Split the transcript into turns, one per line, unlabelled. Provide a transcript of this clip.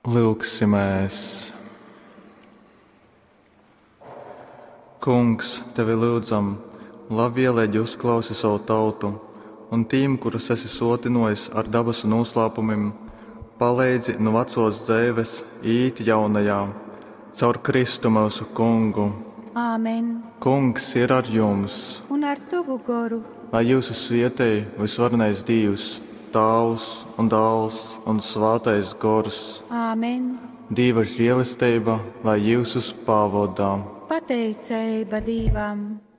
Lūksimies! Kungs, tevi lūdzam, labvēlīgi uzklausi savu tautu, un tiem, kurus esi sotinojis ar dabas noslēpumiem, palīdzi no vecos dzīves īt jaunajā, caur Kristu mūsu Kungu.
Āmen.
Kungs ir ar jums,
Un ar tavu goru.
lai jūsu svētī visvarenais Dievs, Tēvs un Dēls un Svētais Gors,
Āmen.
Dieva žēlastība, lai jūs pavadām.
Pateicība Dievam.